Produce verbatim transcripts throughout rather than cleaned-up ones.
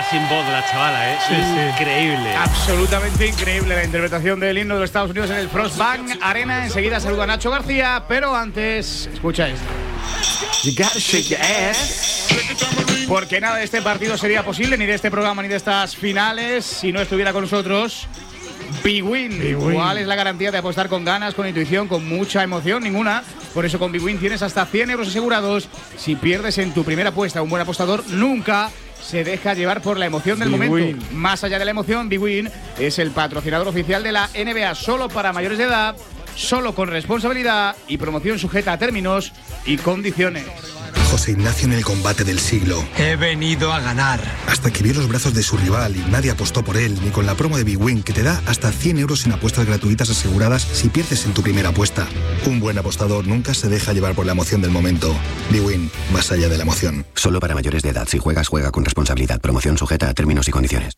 sin voz la chavala, ¿eh? Sí, increíble. Sí. Absolutamente increíble la interpretación del himno de los Estados Unidos en el Frost Bank Arena. Enseguida saluda a Nacho García, pero antes, escucha esto. You gotta shake your ass. Porque nada de este partido sería posible, ni de este programa, ni de estas finales, si no estuviera con nosotros Bwin. ¿Cuál es la garantía de apostar con ganas, con intuición, con mucha emoción? Ninguna. Por eso con Bwin tienes hasta cien euros asegurados. Si pierdes en tu primera apuesta, un buen apostador nunca se deja llevar por la emoción del momento. Más allá de la emoción, Bwin es el patrocinador oficial de la N B A, solo para mayores de edad, solo con responsabilidad y promoción sujeta a términos y condiciones. José Ignacio en el combate del siglo. He venido a ganar. Hasta que vio los brazos de su rival y nadie apostó por él, ni con la promo de Bwin, que te da hasta cien euros en apuestas gratuitas aseguradas si pierdes en tu primera apuesta. Un buen apostador nunca se deja llevar por la emoción del momento. Bwin, más allá de la emoción. Solo para mayores de edad. Si juegas, juega con responsabilidad. Promoción sujeta a términos y condiciones.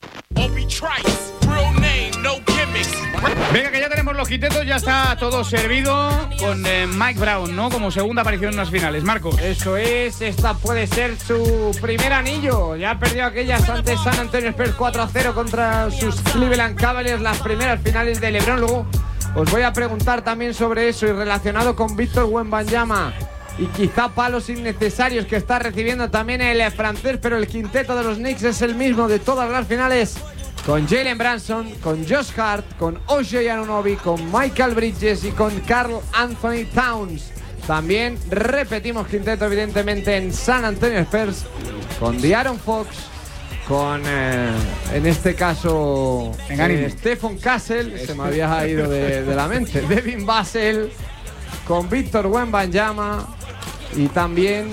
Venga, que ya tenemos los quitetos, ya está todo servido con eh, Mike Brown, ¿no? Como segunda aparición en las finales. Marcos. Eso es, esta puede ser su primer anillo. Ya ha perdido aquellas ante San Antonio Spurs cuatro a cero contra sus Cleveland Cavaliers, las primeras finales de LeBron. Luego os voy a preguntar también sobre eso y relacionado con Víctor Wembanyama y quizá palos innecesarios que está recibiendo también el francés, pero el quinteto de los Knicks es el mismo de todas las finales. Con Jalen Brunson, con Josh Hart, con O J Anunoby, con Michael Bridges y con Karl Anthony Towns. También repetimos quinteto evidentemente en San Antonio Spurs con De'Aaron Fox, con eh, en este caso eh, Stephen Castle, se me había ido de, de la mente, Devin Vassell, con Víctor Wembanyama y también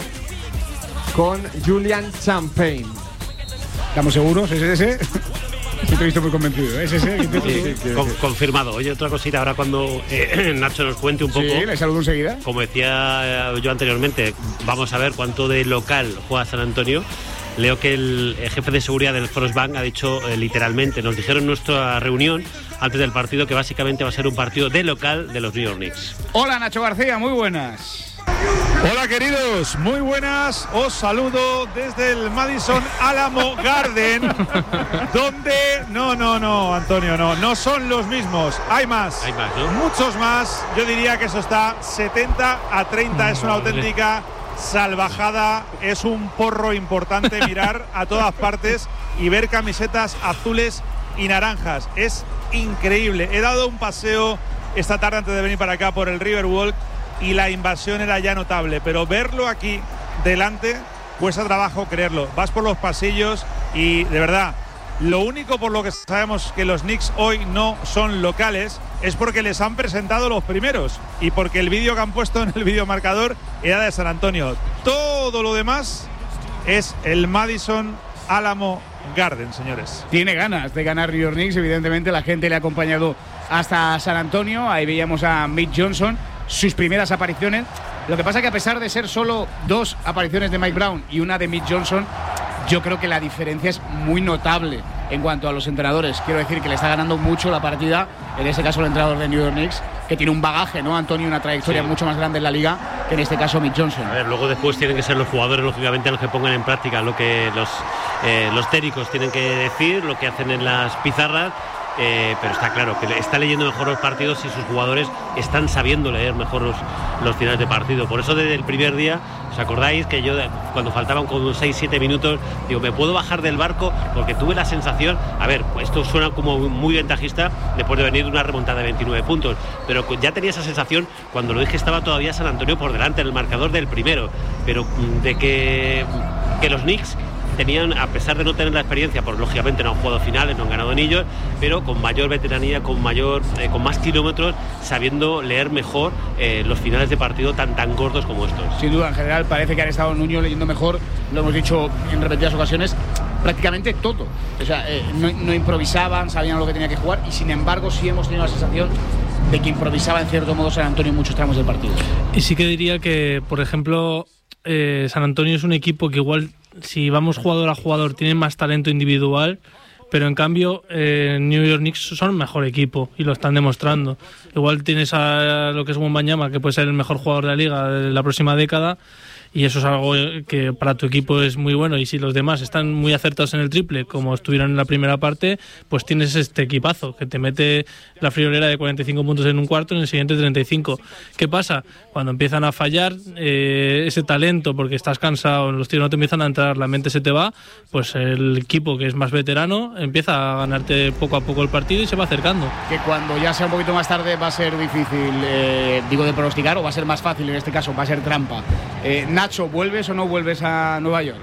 con Julian Champagne. ¿Estamos seguros? ¿Es ese? Sí, te he visto muy convencido. ¿Es ese? Sí, sí, sí. Con, confirmado. Oye, otra cosita ahora cuando eh, Nacho nos cuente un poco. Sí, le saludo enseguida. Como decía yo anteriormente, vamos a ver cuánto de local juega San Antonio. Leo que el, el jefe de seguridad del Frost Bank ha dicho eh, literalmente, nos dijeron en nuestra reunión antes del partido que básicamente va a ser un partido de local de los New York Knicks. Hola Nacho García, muy buenas. Hola queridos, muy buenas, os saludo desde el Madison Alamo Garden, donde, no, no, no, Antonio, no, no son los mismos, hay más, hay más, ¿no? Muchos más, yo diría que eso está setenta a treinta, es una auténtica salvajada, es un porro importante mirar a todas partes y ver camisetas azules y naranjas, es increíble. He dado un paseo esta tarde antes de venir para acá por el Riverwalk y la invasión era ya notable, pero verlo aquí delante cuesta trabajo creerlo. Vas por los pasillos y de verdad, lo único por lo que sabemos que los Knicks hoy no son locales es porque les han presentado los primeros y porque el vídeo que han puesto en el videomarcador era de San Antonio. Todo lo demás es el Madison Alamo Garden, señores. Tiene ganas de ganar New York Knicks, evidentemente la gente le ha acompañado hasta San Antonio. Ahí veíamos a Mitch Johnson, sus primeras apariciones. Lo que pasa que a pesar de ser solo dos apariciones de Mike Brown y una de Mitch Johnson, yo creo que la diferencia es muy notable en cuanto a los entrenadores. Quiero decir que le está ganando mucho la partida, en este caso el entrenador de New York Knicks, que tiene un bagaje, ¿no, Antonio? Una trayectoria sí. mucho más grande en la liga que en este caso Mitch Johnson. A ver, luego después tienen que ser los jugadores, lógicamente, los que pongan en práctica lo que los, eh, los técnicos tienen que decir, lo que hacen en las pizarras. Eh, pero está claro que está leyendo mejor los partidos y sus jugadores están sabiendo leer mejor los, los finales de partido. Por eso desde el primer día, ¿os acordáis que yo cuando faltaban como seis siete minutos digo, me puedo bajar del barco? Porque tuve la sensación, a ver, esto suena como muy ventajista después de venir de una remontada de veintinueve puntos, pero ya tenía esa sensación cuando lo dije, estaba todavía San Antonio por delante en el marcador del primero, pero de que, que los Knicks tenían, a pesar de no tener la experiencia, porque lógicamente no han jugado finales, no han ganado anillos, pero con mayor veteranía, con mayor, eh, con más kilómetros, sabiendo leer mejor eh, los finales de partido tan tan gordos como estos. Sin duda, en general parece que han estado Nuño leyendo mejor, lo hemos dicho en repetidas ocasiones, prácticamente todo. O sea, eh, no, no improvisaban, sabían lo que tenía que jugar y sin embargo sí hemos tenido la sensación de que improvisaba en cierto modo San Antonio en muchos tramos del partido. Y sí que diría que, por ejemplo, eh, San Antonio es un equipo que igual, si vamos jugador a jugador, tiene más talento individual, pero en cambio eh, New York Knicks son mejor equipo y lo están demostrando. Igual tienes a lo que es Wembanyama, que puede ser el mejor jugador de la liga de la próxima década, y eso es algo que para tu equipo es muy bueno, y si los demás están muy acertados en el triple, como estuvieron en la primera parte, pues tienes este equipazo que te mete la friolera de cuarenta y cinco puntos en un cuarto, en el siguiente treinta y cinco. ¿Qué pasa? Cuando empiezan a fallar eh, ese talento, porque estás cansado, los tiros no te empiezan a entrar, la mente se te va, pues el equipo que es más veterano empieza a ganarte poco a poco el partido y se va acercando. Que cuando ya sea un poquito más tarde va a ser difícil, eh, digo, de pronosticar, o va a ser más fácil en este caso, va a ser trampa. Eh, Nacho, ¿vuelves o no vuelves a Nueva York?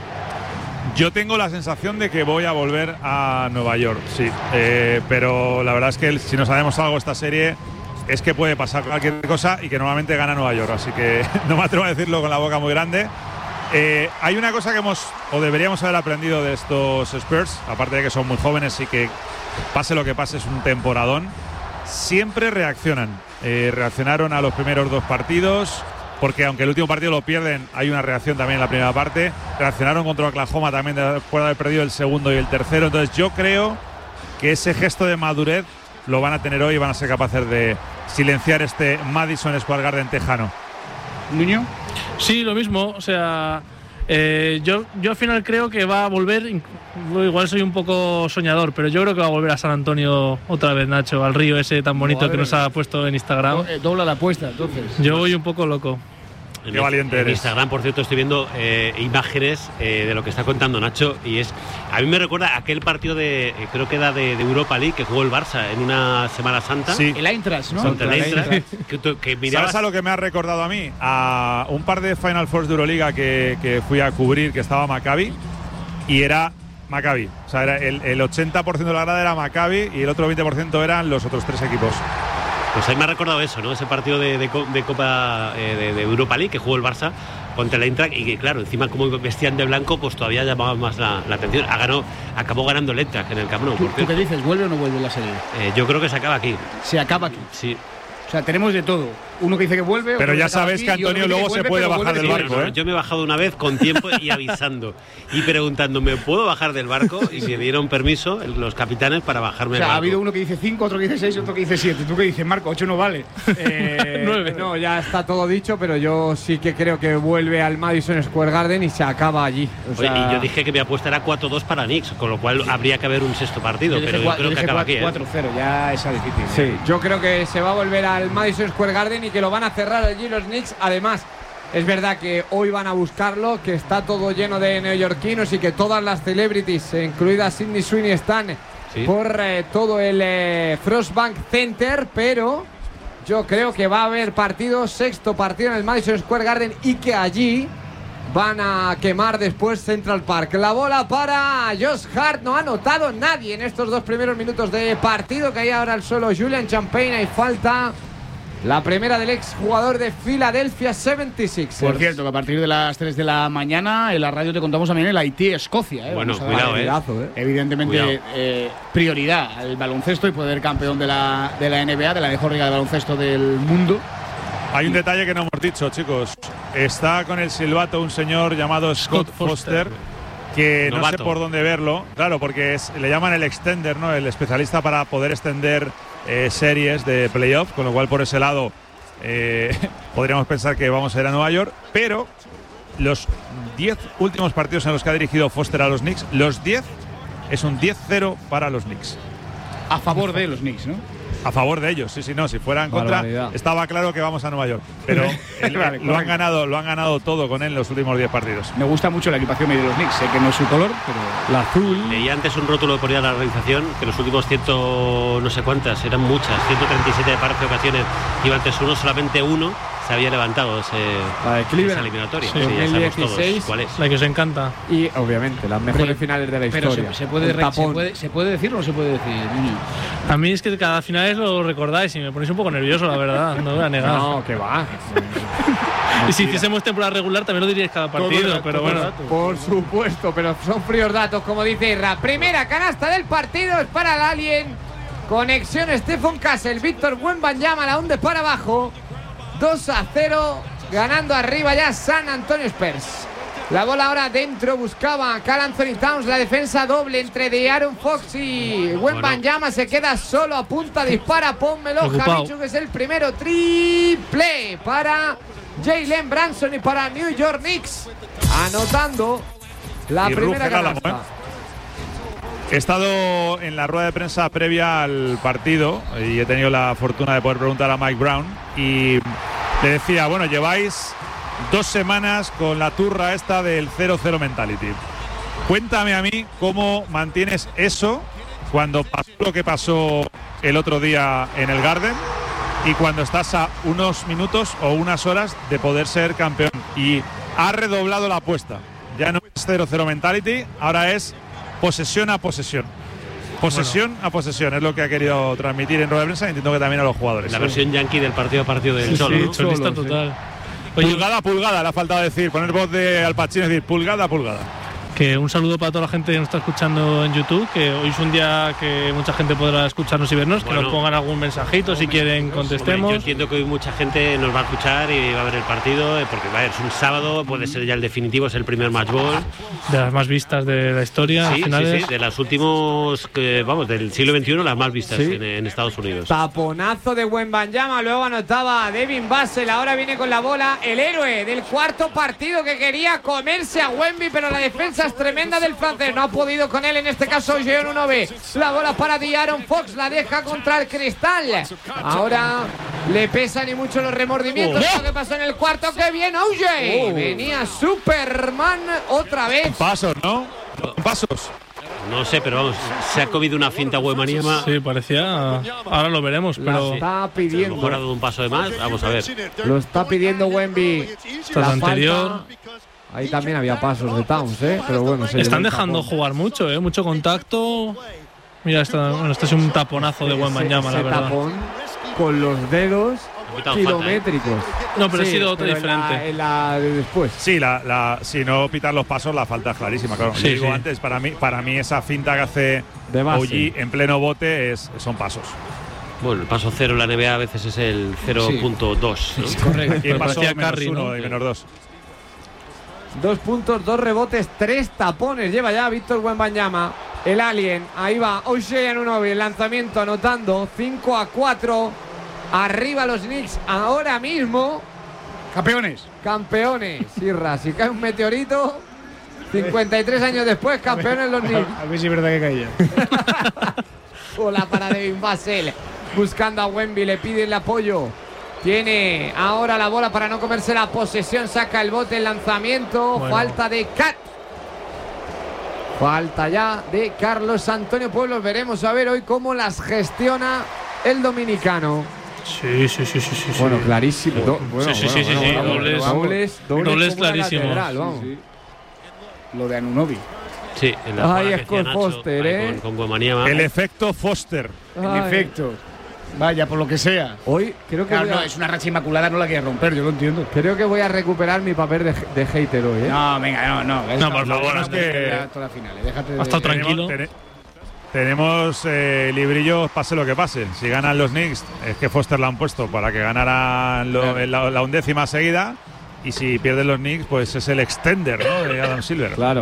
Yo tengo la sensación de que voy a volver a Nueva York, sí. Eh, pero la verdad es que si no sabemos algo esta serie es que puede pasar cualquier cosa y que normalmente gana Nueva York. Así que no me atrevo a decirlo con la boca muy grande. Eh, hay una cosa que hemos o deberíamos haber aprendido de estos Spurs, aparte de que son muy jóvenes y que pase lo que pase es un temporadón. Siempre reaccionan. Eh, reaccionaron a los primeros dos partidos, porque aunque el último partido lo pierden, hay una reacción también en la primera parte. Reaccionaron contra Oklahoma también después de haber perdido el segundo y el tercero. Entonces yo creo que ese gesto de madurez lo van a tener hoy y van a ser capaces de silenciar este Madison Square Garden tejano. ¿Nuño? Sí, lo mismo. O sea, eh, yo, yo al final creo que va a volver, igual soy un poco soñador, pero yo creo que va a volver a San Antonio otra vez, Nacho, al río ese tan bonito Madre que nos ha puesto en Instagram. Do, eh, dobla la apuesta, entonces. Yo voy un poco loco. Qué valiente en eres. Instagram, por cierto, estoy viendo eh, imágenes eh, de lo que está contando Nacho, y es, a mí me recuerda aquel partido de, eh, creo que era de, de Europa League, que jugó el Barça en una Semana Santa. Sí. El Eintracht, ¿no? Contra el Eintracht, que, que mirabas... ¿Sabes a lo que me ha recordado a mí? A un par de Final Fours de Euroliga que, que fui a cubrir, que estaba Maccabi, y era Maccabi. O sea, era el, el ochenta por ciento de la grada era Maccabi y el otro veinte por ciento eran los otros tres equipos. Pues ahí me ha recordado eso, ¿no? Ese partido de, de, de Copa eh, de, de Europa League que jugó el Barça contra el Eintracht, y que claro, encima como vestían de blanco, pues todavía llamaba más la, la atención. Ha ganado, acabó ganando el Eintracht en el Camp Nou. ¿Tú, ¿Tú qué dices? ¿Vuelve o no vuelve la serie? Eh, yo creo que se acaba aquí. Se acaba aquí. Sí. O sea, tenemos de todo. Uno que dice que vuelve. Pero ya que sabes que Antonio luego se puede bajar del barco, ¿eh? Yo me he bajado una vez con tiempo y avisando y preguntando, ¿me puedo bajar del barco? Y me dieron permiso los capitanes para bajarme. O sea, del barco. ha habido uno que dice cinco, otro que dice seis, otro que dice siete. ¿Tú qué dices, Marco? ocho no vale. Eh, nueve. No, ya está todo dicho, pero yo sí que creo que vuelve al Madison Square Garden y se acaba allí. O sea... Oye, y yo dije que mi apuesta era cuatro dos para Knicks, con lo cual habría que haber un sexto partido, yo pero yo creo que acaba aquí. cuatro cero, ¿eh? Ya es difícil. Sí, ¿eh? yo creo que se va a volver al Madison Square Garden y que lo van a cerrar allí los Knicks. Además, es verdad que hoy van a buscarlo, que está todo lleno de neoyorquinos y que todas las celebrities, incluida Sydney Sweeney, están sí. por eh, todo el eh, Frostbank Center, pero yo creo que va a haber partido, sexto partido en el Madison Square Garden, y que allí van a quemar después Central Park. La bola para Josh Hart, no ha anotado nadie en estos dos primeros minutos de partido, que hay ahora el suelo Julian Champagne, y falta la primera del ex jugador de Philadelphia setenta y seis. Por cierto, que a partir de las tres de la mañana en la radio te contamos también el Haití-Escocia. ¿eh? Bueno, cuidado, eh. eh. Evidentemente, eh, prioridad al baloncesto y poder campeón de la, de la N B A, de la mejor liga de baloncesto del mundo. Hay un detalle que no hemos dicho, chicos. Está con el silbato un señor llamado Scott, Scott Foster, Foster, que Novato. No sé por dónde verlo. Claro, porque es, le llaman el extender, ¿no? El especialista para poder extender Eh, series de playoff, con lo cual por ese lado eh, podríamos pensar que vamos a ir a Nueva York, pero los diez últimos partidos en los que ha dirigido Foster a los Knicks, los diez es un diez cero para los Knicks. A favor de los Knicks, ¿no? A favor de ellos, sí, sí, no, si fuera en contra, Barbaridad. Estaba claro que vamos a Nueva York, pero el, vale, lo han ganado, lo han ganado todo con él en los últimos diez partidos. Me gusta mucho la equipación de los Knicks, sé que no es su color, pero la azul. Leí antes un rótulo que ponía la organización que los últimos ciento no sé cuántas, eran muchas, ciento treinta y siete de parece ocasiones, iba antes uno, solamente uno se había levantado ese, la de Cleveland, esa eliminatoria. Sí, sí, ya sabemos dieciséis, todos cuál es. La que os encanta. Y obviamente las mejores pero, finales de la pero historia. Se, se, puede re, se, puede, ¿Se puede decir o no se puede decir? A mí es que cada finales lo recordáis y me ponéis un poco nervioso, la verdad. No voy a negar. No, que va. Y si hiciésemos temporada regular también lo diríais cada partido, todo, pero todo bueno. Dato. Por supuesto, pero son fríos datos, como dice Irra. Primera canasta del partido es para el Alien. Conexión Stephen Castle, Víctor Wembanyama, la hunde para abajo. dos a cero, ganando arriba ya San Antonio Spurs. La bola ahora dentro, buscaba a Karl Anthony Towns, la defensa doble entre De'Aaron Fox y Wembanyama, bueno. Se queda solo, apunta, dispara, pónmelo, Javichu, que es el primero, triple para Jalen Brunson y para New York Knicks, anotando la Y primera Ruger Álamo, canasta. ¿eh? He estado en la rueda de prensa previa al partido y he tenido la fortuna de poder preguntar a Mike Brown y le decía, bueno, lleváis dos semanas con la turra esta del cero cero mentality. Cuéntame a mí cómo mantienes eso cuando pasó lo que pasó el otro día en el Garden y cuando estás a unos minutos o unas horas de poder ser campeón. Y ha redoblado la apuesta. Ya no es cero cero mentality, ahora es posesión a posesión. Posesión bueno. a posesión es lo que ha querido transmitir en rueda de prensa y entiendo que también a los jugadores. La versión yankee del partido a partido del sí, Cholo, sí, ¿no? Cholista total. Oye, pulgada a pulgada, le ha faltado decir, poner voz de Al Pacino y decir pulgada a pulgada. Que un saludo para toda la gente que nos está escuchando en YouTube, que hoy es un día que mucha gente podrá escucharnos y vernos, bueno, que nos pongan algún mensajito si quieren contestemos. Hombre, yo entiendo que hoy mucha gente nos va a escuchar y va a ver el partido, porque va a ver, es un sábado, puede ser ya el definitivo, es el primer match ball. De las más vistas de la historia, sí, finales. Sí, sí, de los últimos, que, vamos, del siglo veintiuno, las más vistas sí. en, en Estados Unidos. Taponazo de Wembanyama, luego anotaba Devin Vassell, ahora viene con la bola el héroe del cuarto partido que quería comerse a Wemby, pero la defensa es tremenda del francés, no ha podido con él, en este caso Jeon Unove. La bola para De'Aaron Fox, la deja contra el cristal. Ahora le pesan y mucho los remordimientos de lo que pasó en el cuarto. ¡Qué bien, O J! Oh. Venía Superman otra vez. Pasos, ¿no? Pasos. No sé, pero vamos, se ha comido una finta Wembanyama. Sí, parecía. Ahora lo veremos, pero. La está pidiendo. A lo mejor ha dado un paso de más, vamos a ver. Lo está pidiendo Wemby. La anterior. Ahí también había pasos de Towns, ¿eh? Pero bueno, se están dejando jugar mucho, ¿eh? Mucho contacto. Mira, esta, bueno, este es un taponazo de Wembanyama, la verdad. Tapón con los dedos kilométricos. Falta, ¿eh? No, pero sí, ha sido otra pero diferente. En la, en la de después. Sí, la, la, si no pitar los pasos, la falta es clarísima. Claro, sí, digo sí. antes, para mí, para mí esa finta que hace O G en pleno bote es, son pasos. Bueno, el paso cero en la N B A a veces es el cero punto dos. Sí. ¿No? Correcto. Aquí pasó menos Curry, uno ¿no? y menos dos. Dos puntos, dos rebotes, tres tapones. Lleva ya Víctor Wembanyama. El alien. Ahí va O J Anunoby. El lanzamiento anotando. cinco a cuatro. Arriba los Knicks ahora mismo. Campeones. Campeones. Sirra, si cae un meteorito. cincuenta y tres años después, campeones los Knicks. A ver si es verdad que caía. Hola para Devin Vassell. Buscando a Wemby. Le pide el apoyo. Tiene ahora la bola para no comerse la posesión. Saca el bote, el lanzamiento. Bueno. Falta de Cat. Falta ya de Carlos Antonio Pueblos. Veremos a ver hoy cómo las gestiona el dominicano. Sí, sí, sí, sí, sí. Bueno, clarísimo. Do, bueno, sí, sí, bueno, sí, bueno, sí, bueno, dobles, dobles, dobles, dobles clarísimos. Catedral, sí, sí. Lo de Anunoby. Sí, en la Ay, es con Foster, ¿eh? Con, con Wembanyama. El efecto Foster. En efecto. Vaya, por lo que sea. Hoy creo que claro, voy a, no, es una racha inmaculada, no la quiere romper, yo lo entiendo. Creo que voy a recuperar mi papel de, de hater hoy, ¿eh? No, venga, no, no. No, por favor, es que todas las finales. Déjate de... Ha estado tranquilo. Tenemos, tenemos eh, librillos, pase lo que pase. Si ganan los Knicks, es que Foster la han puesto para que ganaran lo, claro. la, la undécima seguida. Y si pierden los Knicks, pues es el extender, ¿no? De Adam Silver. Claro.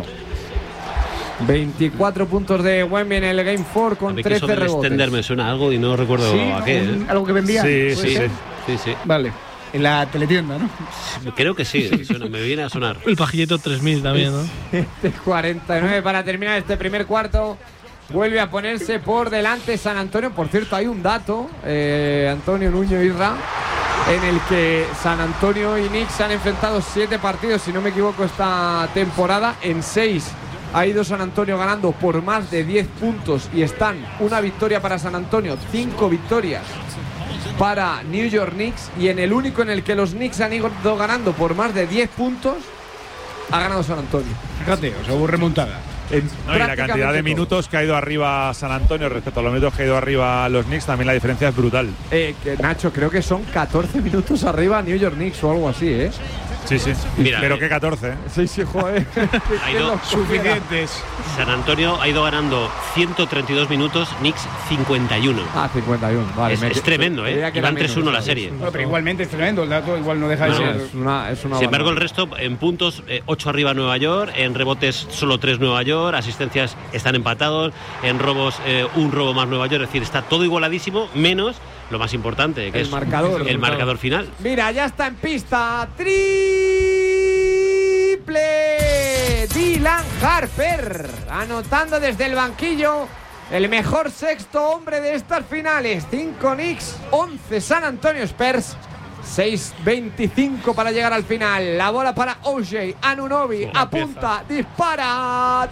veinticuatro puntos de Wemby en el Game cuatro con trece rebotes. El extender me suena algo y no recuerdo ¿Sí? a qué. ¿eh? ¿Algo que vendía? Sí, sí, sí, sí, sí. Vale. En la teletienda, ¿no? Creo que sí, suena, me viene a sonar. El pajilleto tres mil también, ¿no? cuarenta y nueve para terminar este primer cuarto. Vuelve a ponerse por delante San Antonio. Por cierto, hay un dato, eh, Antonio Nuño Irra, en el que San Antonio y Knicks se han enfrentado siete partidos, si no me equivoco, esta temporada. En seis ha ido San Antonio ganando por más de diez puntos y están una victoria para San Antonio, cinco victorias para New York Knicks, y en el único en el que los Knicks han ido ganando por más de diez puntos ha ganado San Antonio. Fíjate, o sea, hubo remontada. No, y la cantidad de minutos que ha ido arriba San Antonio respecto a los minutos que ha ido arriba los Knicks, también la diferencia es brutal. Eh, que Nacho, creo que son catorce minutos arriba New York Knicks o algo así, ¿eh? Sí, sí. Mira, pero eh, que catorce. ¿eh? Sí, sí, joder. Ha ido suficientes. San Antonio ha ido ganando ciento treinta y dos minutos, Knicks cincuenta y uno. Ah, cincuenta y uno, vale. Es, me, es tremendo, ¿eh? Y van tres uno la serie. Bueno, pero igualmente es tremendo, el dato igual no deja de No, ser. Es una, es una Sin embargo, el resto, en puntos, eh, ocho arriba Nueva York, en rebotes solo tres Nueva York, asistencias están empatados, en robos eh, un robo más Nueva York, es decir, está todo igualadísimo, menos lo más importante, que el es marcador, el marcador final. Mira, ya está en pista. Triple Dylan Harper, anotando desde el banquillo. El mejor sexto hombre de estas finales. cinco Knicks, once San Antonio Spurs. seis veinticinco para llegar al final. La bola para O J Anunoby. Buena apunta, pieza. Dispara.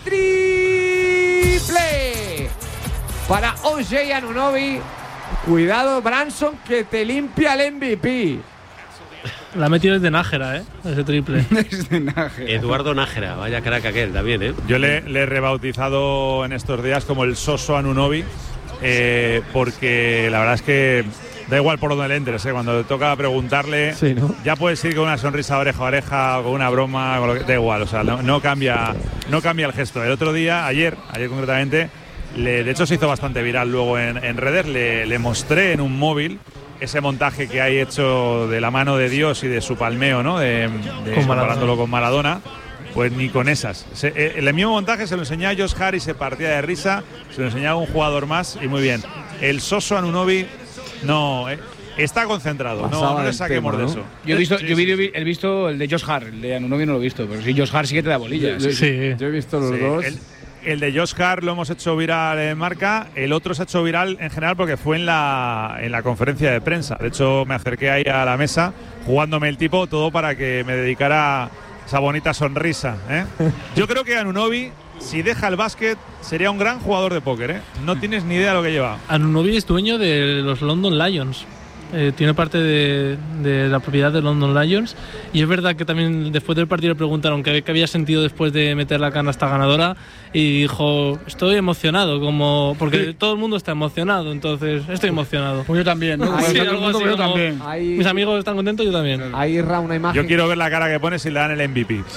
Triple para O J Anunoby. Cuidado, Branson, que te limpia el M V P. La ha metido desde Nájera, ¿eh? Ese triple. Desde Nájera. Eduardo Nájera, vaya crack aquel también, ¿eh? Yo le, le he rebautizado en estos días como el Soso Anunoby, eh, porque la verdad es que da igual por donde le entres, ¿eh? Cuando te toca preguntarle, sí, ¿no? Ya puedes ir con una sonrisa oreja a oreja, con una broma, con lo que, da igual, o sea, no, no, cambia, no cambia el gesto. El otro día, ayer, ayer concretamente, le, de hecho se hizo bastante viral luego en, en redes, le, le mostré en un móvil ese montaje que hay hecho de la mano de Dios y de su palmeo, ¿no? De, de comparándolo con Maradona. Pues ni con esas. Se, eh, el mismo montaje se lo enseñaba a Josh Harris, se partía de risa, se lo enseñaba a un jugador más y muy bien. El Soso Anunoby no eh, está concentrado, no, no le saquemos tema, de eso. ¿no? Yo he visto, sí, yo sí, sí. he visto el de Josh Hart, el de Anunoby no lo he visto, pero sí, Josh Hart sí que te da bolillas. Sí, sí. Yo he visto los sí, dos. El, El de Josh Hart lo hemos hecho viral en marca, el otro se ha hecho viral en general porque fue en la, en la conferencia de prensa. De hecho, me acerqué ahí a la mesa jugándome el tipo, todo para que me dedicara esa bonita sonrisa, ¿eh? Yo creo que Anunoby, si deja el básquet, sería un gran jugador de póker, ¿eh? No tienes ni idea de lo que lleva. Anunoby es dueño de los London Lions. Eh, tiene parte de, de la propiedad de London Lions, y es verdad que también después del partido le preguntaron qué, qué había sentido después de meter la canasta ganadora y dijo, estoy emocionado, como porque sí. Todo el mundo está emocionado, entonces estoy emocionado. Pues yo también, ¿no? Sí, algo mundo, así, yo también. Hay... Mis amigos están contentos, yo también. Ahí Ra, una imagen. Yo quiero ver la cara que pone si le dan el M V P.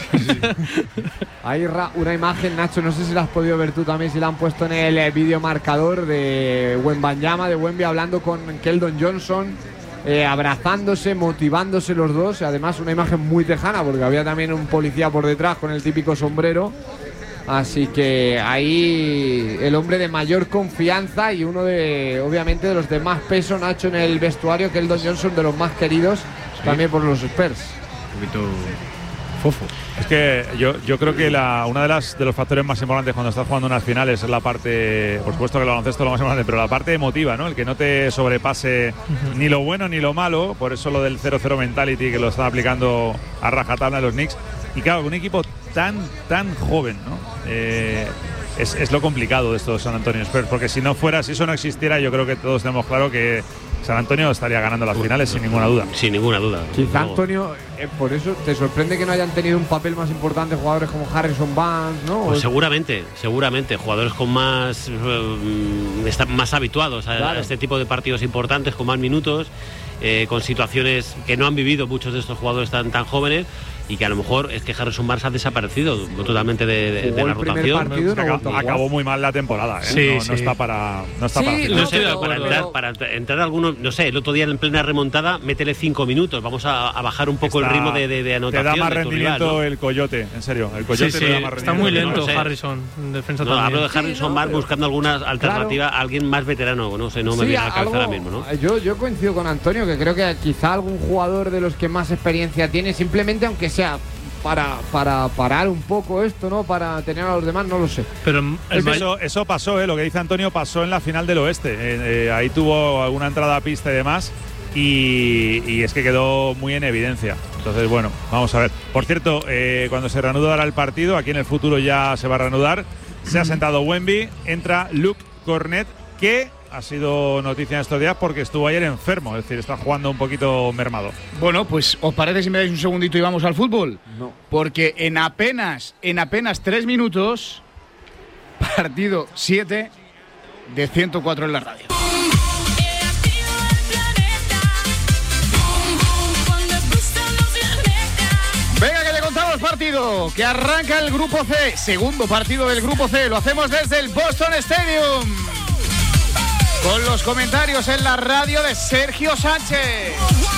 Ahí Ra, una imagen, Nacho, no sé si la has podido ver tú también, si la han puesto en el vídeo marcador de Wembanyama, de Wemby, hablando con Keldon Johnson. Eh, abrazándose, motivándose los dos. Además, una imagen muy tejana, porque había también un policía por detrás con el típico sombrero. Así que ahí el hombre de mayor confianza y uno de, obviamente, de los de más peso, Nacho, en el vestuario, que Keldon Johnson, de los más queridos, sí. También por los Spurs. Un poquito fofo. Es que yo, yo creo que la, una de las de los factores más importantes cuando estás jugando unas finales es la parte, por supuesto que el baloncesto es lo más importante, pero la parte emotiva, ¿no? El que no te sobrepase uh-huh. ni lo bueno ni lo malo, por eso lo del cero cero mentality que lo están aplicando a rajatabla los Knicks. Y claro, un equipo tan, tan joven, ¿no? Eh, es, es lo complicado de estos San Antonio Spurs, porque si no fuera, si eso no existiera, yo creo que todos tenemos claro que San Antonio estaría ganando las finales sin ninguna duda. Sin ninguna duda. Quizá Antonio, eh, por eso te sorprende que no hayan tenido un papel más importante jugadores como Harrison Barnes, ¿no? Pues seguramente, seguramente. Jugadores con más eh, están más habituados a, claro. a este tipo de partidos importantes, con más minutos, eh, con situaciones que no han vivido muchos de estos jugadores tan, tan jóvenes. Y que a lo mejor es que Harrison Barnes ha desaparecido totalmente de, de, de la rotación. Partido, no acabó, acabó muy mal la temporada, ¿eh? Sí, no, sí. no está para no está sí, para, no sé, pero, para, pero, entrar, para entrar algunos, no sé, el otro día en plena remontada, métele cinco minutos, vamos a, a bajar un poco está, el ritmo de, de, de anotación. Te da más rendimiento rival, ¿no? El Coyote, en serio, el Coyote sí, te sí, da más está muy lento, no, no Harrison en defensa no, también. Hablo de Harrison sí, no, Barnes buscando alguna alternativa, claro. Alguien más veterano, no sé, no me sí, viene a la cabeza algo, ahora mismo, ¿no? Yo, yo coincido con Antonio, que creo que quizá algún jugador de los que más experiencia tiene, simplemente aunque sea Para, para parar un poco esto, ¿no? Para tener a los demás, no lo sé. Pero el eso, eso pasó, ¿eh? Lo que dice Antonio pasó en la final del Oeste. Eh, eh, ahí tuvo alguna entrada a pista y demás. Y, y es que quedó muy en evidencia. Entonces, bueno, vamos a ver. Por cierto, eh, cuando se reanudará el partido, aquí en el futuro ya se va a reanudar. Se ha sentado Wemby, entra Luke Cornet, que ha sido noticia en estos días porque estuvo ayer enfermo, es decir, está jugando un poquito mermado. Bueno, pues ¿os parece si me dais un segundito y vamos al fútbol? No. Porque en apenas, en apenas tres minutos, partido siete de ciento cuatro en la radio. Venga, que te contamos partido, que arranca el Grupo C, segundo partido del Grupo C, lo hacemos desde el Boston Stadium. Con los comentarios en la radio de Sergio Sánchez.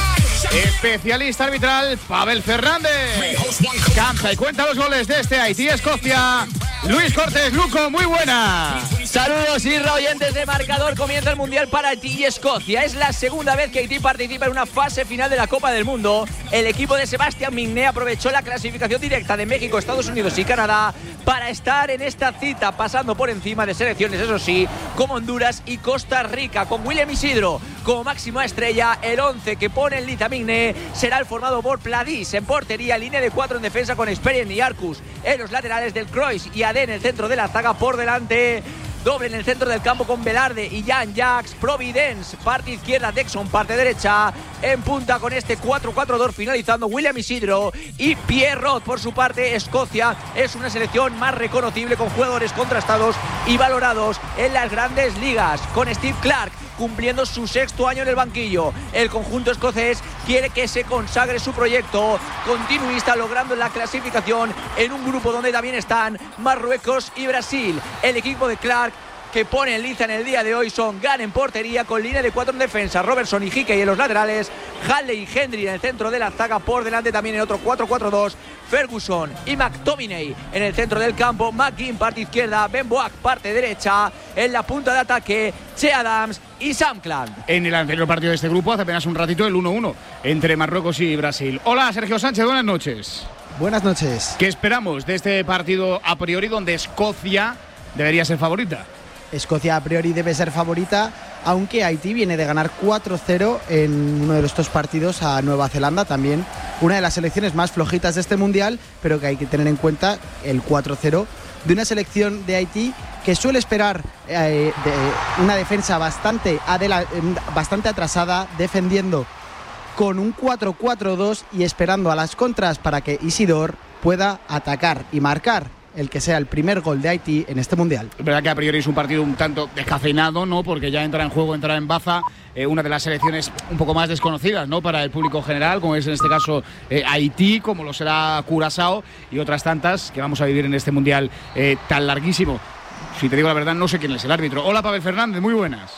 Especialista arbitral, Pavel Fernández. Canta y cuenta los goles de este Haití-Escocia. Luis Cortés, Luco, muy buena. Saludos y oyentes de Marcador. Comienza el Mundial para Haití y Escocia. Es la segunda vez que Haití participa en una fase final de la Copa del Mundo. El equipo de Sebastián Migné aprovechó la clasificación directa de México, Estados Unidos y Canadá para estar en esta cita, pasando por encima de selecciones, eso sí, como Honduras y Costa Rica. Con William Isidro como máxima estrella, el once que pone en liza Migné será el formado por Pladís en portería, línea de cuatro en defensa con Experian y Arcus en los laterales, del Cruyff y Adé en el centro de la zaga por delante. Doble en el centro del campo con Velarde y Jan Jacks. Providence, parte izquierda, Dexon, parte derecha. En punta con este cuatro cuatro dos, finalizando William Isidro y Pierrot. Por su parte, Escocia es una selección más reconocible, con jugadores contrastados y valorados en las grandes ligas. Con Steve Clark cumpliendo su sexto año en el banquillo, el conjunto escocés quiere que se consagre su proyecto continuista, logrando la clasificación en un grupo donde también están Marruecos y Brasil. El equipo de Clark que pone en liza en el día de hoy son Gunn en portería, con línea de cuatro en defensa, Robertson y Hickey en los laterales, Halley y Hendry en el centro de la zaga, por delante también en otro cuatro cuatro dos, Ferguson y McTominay en el centro del campo, McGinn parte izquierda, Ben Boak parte derecha, en la punta de ataque Che Adams y Sam Cland. En el anterior partido de este grupo, hace apenas un ratito, el uno uno entre Marruecos y Brasil. Hola, Sergio Sánchez, buenas noches. Buenas noches. ¿Qué esperamos de este partido a priori, donde Escocia debería ser favorita? Escocia a priori debe ser favorita, aunque Haití viene de ganar cuatro cero en uno de estos partidos a Nueva Zelanda, también una de las selecciones más flojitas de este mundial, pero que hay que tener en cuenta el cuatro cero de una selección de Haití que suele esperar eh, de una defensa bastante, adela- bastante atrasada, defendiendo con un cuatro cuatro dos y esperando a las contras para que Isidor pueda atacar y marcar el que sea el primer gol de Haití en este mundial. Es verdad que a priori es un partido un tanto descafeinado, ¿no? Porque ya entra en juego, entra en baza eh, una de las selecciones un poco más desconocidas, ¿no? Para el público general, como es en este caso eh, Haití, como lo será Curazao y otras tantas que vamos a vivir en este mundial eh, tan larguísimo. Si te digo la verdad, no sé quién es el árbitro. Hola, Pavel Fernández, muy buenas.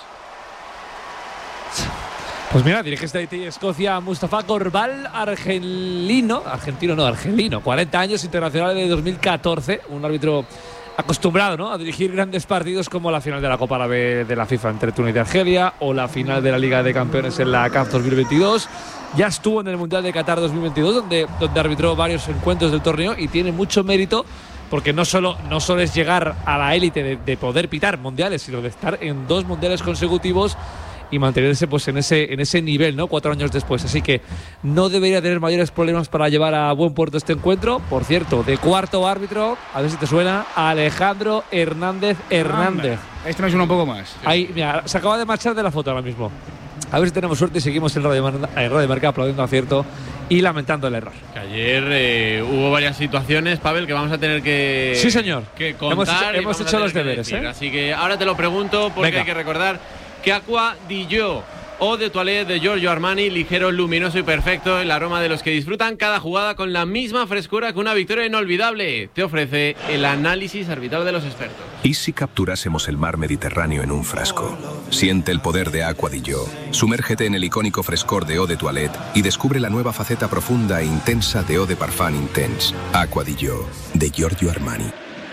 Pues mira, dirige este Haití Escocia Mustafa Corbal, argelino, argentino no, argelino, cuarenta años, internacional de dos mil catorce, un árbitro acostumbrado, ¿no?, a dirigir grandes partidos como la final de la Copa Árabe de la FIFA entre Túnez y Argelia o la final de la Liga de Campeones en la C A F dos mil veintidós. Ya estuvo en el Mundial de Qatar dos mil veintidós, donde, donde arbitró varios encuentros del torneo y tiene mucho mérito, porque no solo, no solo es llegar a la élite de, de poder pitar mundiales, sino de estar en dos mundiales consecutivos y mantenerse pues en ese, en ese nivel, ¿no?, cuatro años después. Así que no debería tener mayores problemas para llevar a buen puerto este encuentro. Por cierto, de cuarto árbitro, a ver si te suena, Alejandro Hernández Hernández. Este me suena un poco más. Ahí, mira, se acaba de marchar de la foto ahora mismo. A ver si tenemos suerte y seguimos en Radio Marca, en Radio Marca aplaudiendo acierto y lamentando el error. Que ayer eh, hubo varias situaciones, Pavel, que vamos a tener que, sí, señor. que contar. Hemos, hemos hecho los deberes, ¿eh? Así que ahora te lo pregunto, porque Venga. hay que recordar que Aqua di Gio o de Toilette de Giorgio Armani, ligero, luminoso y perfecto, el aroma de los que disfrutan cada jugada con la misma frescura que una victoria inolvidable. Te ofrece el análisis arbitral de los expertos. ¿Y si capturásemos el mar Mediterráneo en un frasco? Siente el poder de Aqua di Gio. Sumérgete en el icónico frescor de Eau de Toilette y descubre la nueva faceta profunda e intensa de Eau de Parfum Intense. Aqua di Gio, de Giorgio Armani.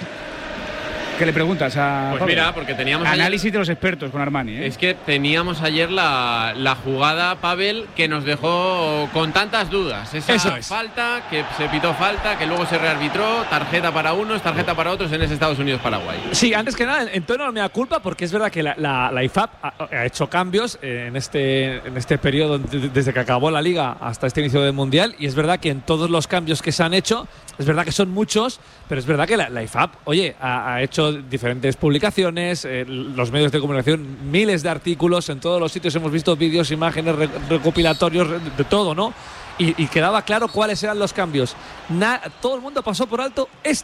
¿Qué le preguntas a Pues Pablo? mira, porque teníamos análisis ayer, de los expertos con Armani, ¿eh? Es que teníamos ayer la, la jugada, Pavel, que nos dejó con tantas dudas. Esa Eso es. falta, que se pitó falta, que luego se rearbitró, tarjeta para unos, tarjeta para otros en ese Estados Unidos-Paraguay. Sí, antes que nada, en tono no me da culpa, porque es verdad que la, la, la I F A B ha, ha hecho cambios eh, en este en este periodo, de- desde que acabó la Liga hasta este inicio del Mundial, y es verdad que en todos los cambios que se han hecho, es verdad que son muchos, pero es verdad que la, la I F A B, oye, ha, ha hecho diferentes publicaciones, eh, los medios de comunicación, miles de artículos, en todos los sitios hemos visto vídeos, imágenes, re- recopilatorios, de, de todo, ¿no? Y, y quedaba claro cuáles eran los cambios. Na- todo el mundo pasó por alto este.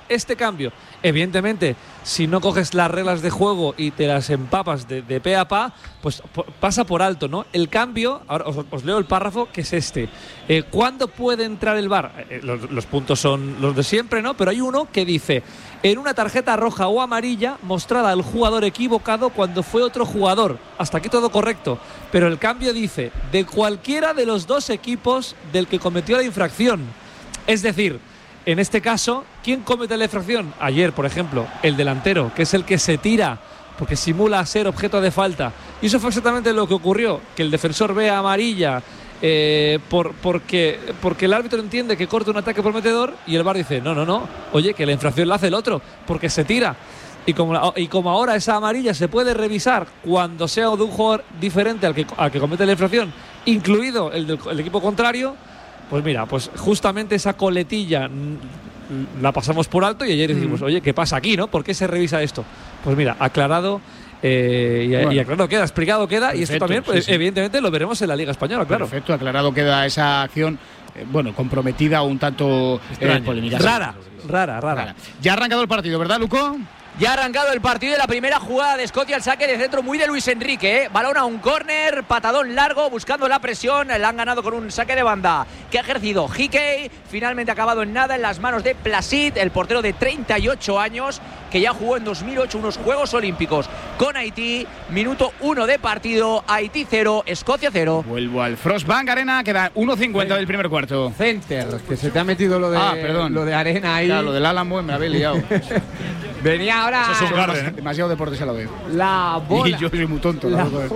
este cambio. Evidentemente, si no coges las reglas de juego y te las empapas de, de pe a pa, pues po- pasa por alto, ¿no? El cambio, ahora os, os leo el párrafo que es este. Eh, ¿Cuándo puede entrar el V A R? Eh, los, los puntos son los de siempre, ¿no? Pero hay uno que dice: en una tarjeta roja o amarilla mostrada al jugador equivocado cuando fue otro jugador. Hasta aquí todo correcto. Pero el cambio dice: de cualquiera de los dos equipos del que cometió la infracción. Es decir, en este caso, ¿quién comete la infracción? Ayer, por ejemplo, el delantero, que es el que se tira porque simula ser objeto de falta. Y eso fue exactamente lo que ocurrió, que el defensor ve amarilla eh, por, porque, porque el árbitro entiende que corta un ataque prometedor y el V A R dice: no, no, no, oye, que la infracción la hace el otro, porque se tira. Y como, y como ahora esa amarilla se puede revisar cuando sea de un jugador diferente al que, al que comete la infracción, incluido el del el equipo contrario, pues mira, pues justamente esa coletilla la pasamos por alto y ayer decimos: oye, ¿qué pasa aquí, no? ¿Por qué se revisa esto? Pues mira, aclarado eh, y, bueno, y aclarado queda, explicado queda. Perfecto, y esto también, pues, sí, sí. evidentemente, lo veremos en la Liga Española, claro. Perfecto, aclarado queda esa acción, eh, bueno, comprometida, un tanto eh, polémica. Rara, rara, rara, rara. Ya ha arrancado el partido, ¿verdad, Luco? Ya ha arrancado el partido de la primera jugada de Escocia, el saque de centro muy de Luis Enrique, ¿eh? Balón a un córner, patadón largo, buscando la presión, la han ganado con un saque de banda que ha ejercido Hickey, finalmente ha acabado en nada en las manos de Placid, el portero de treinta y ocho años, que ya jugó en dos mil ocho unos Juegos Olímpicos con Haití. Minuto uno de partido, Haití cero, Escocia cero. Vuelvo al Frostbank Arena, queda uno cincuenta del primer cuarto. Center, que se te ha metido lo de, ah, perdón. Lo de Arena ahí. Claro, lo del Álamo me había liado. Venía ahora. Eso es un garden, ¿eh? Demasiado deporte se lo veo. La bola. Y yo soy muy tonto. La la bola.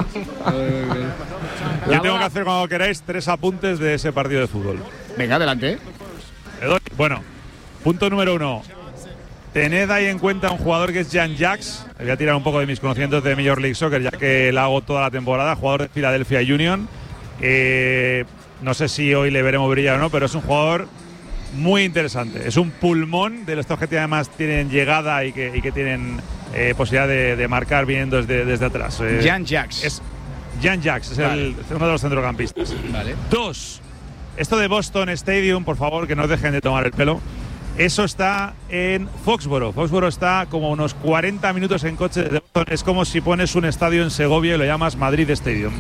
Yo tengo que hacer, cuando queráis, tres apuntes de ese partido de fútbol. Venga, adelante. Bueno, punto número uno. Tened ahí en cuenta un jugador que es Jan Jacks. Voy a tirar un poco de mis conocimientos de Major League Soccer, ya que la hago toda la temporada. Jugador de Philadelphia Union. Eh, no sé si hoy le veremos brillar o no, pero es un jugador muy interesante. Es un pulmón de los que además tienen llegada y que, y que tienen eh, posibilidad de, de marcar viniendo desde, desde atrás. Eh, Jan Jacks. Es Jan Jacks, es, vale. el, es uno de los centrocampistas. Vale. Dos. Esto de Boston Stadium, por favor, que no dejen de tomar el pelo. Eso está en Foxboro. Foxboro está como unos cuarenta minutos en coche de Boston. Es como si pones un estadio en Segovia y lo llamas Madrid Stadium.